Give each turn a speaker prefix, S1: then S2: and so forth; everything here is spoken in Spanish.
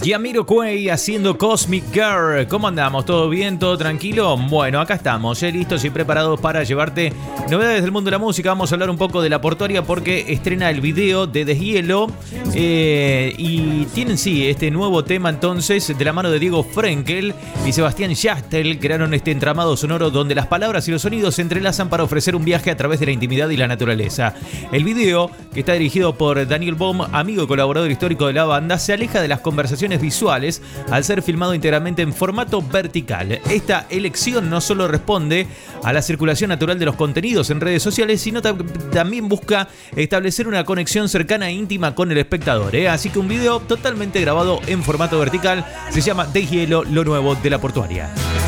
S1: Jamiroquai haciendo Cosmic Girl. ¿Cómo andamos? ¿Todo bien? ¿Todo tranquilo? Bueno, acá estamos, listos y preparados para llevarte novedades del mundo de la música. Vamos a hablar un poco de La Portuaria porque estrena el video de Deshielo. Y tienen, este nuevo tema entonces de la mano de Diego Frenkel y Sebastián Yastel. Crearon este entramado sonoro donde las palabras y los sonidos se entrelazan para ofrecer un viaje a través de la intimidad y la naturaleza. El video, que está dirigido por Daniel Bohm, amigo y colaborador histórico de la banda, se aleja de las conversaciones visuales al ser filmado íntegramente en formato vertical. Esta elección no solo responde a la circulación natural de los contenidos en redes sociales, sino también busca establecer una conexión cercana e íntima con el espectador. Así que un video totalmente grabado en formato vertical se llama Deshielo, lo nuevo de La Portuaria.